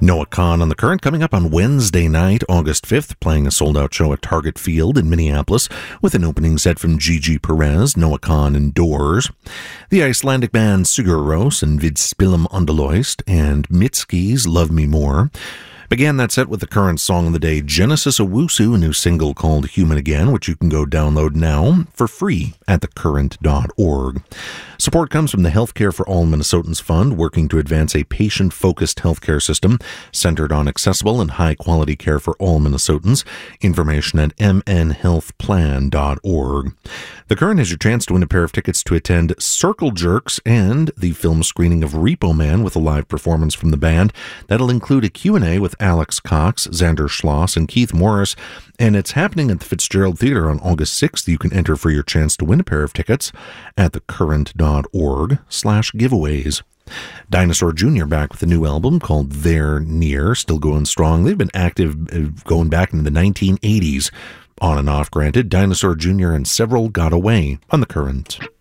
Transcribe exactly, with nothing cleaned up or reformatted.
Noah Kahan on the Current coming up on Wednesday night, August fifth, playing a sold-out show at Target Field in Minneapolis with an opening set from Gigi Perez, Noah Kahan, and Doors. The Icelandic band Sigur Rós and Vid Spilum Undaloist and Mitski's Love Me More. Began that set with the current song of the day, Genesis Owusu, a new single called Human Again, which you can go download now for free at the current dot org. Support comes from the Healthcare for All Minnesotans Fund, working to advance a patient-focused healthcare system centered on accessible and high-quality care for all Minnesotans. Information at m n health plan dot org. The Current has your chance to win a pair of tickets to attend Circle Jerks and the film screening of Repo Man with a live performance from the band. That'll include a Q and A with Alex Cox, Xander Schloss, and Keith Morris, and it's happening at the Fitzgerald Theater on August sixth. You can enter for your chance to win a pair of tickets at the current dot org slash giveaways. Dinosaur Junior back with a new album called They're Near, still going strong. They've been active going back into the nineteen eighties, on and off granted. Dinosaur Junior and Several Got Away on the Current.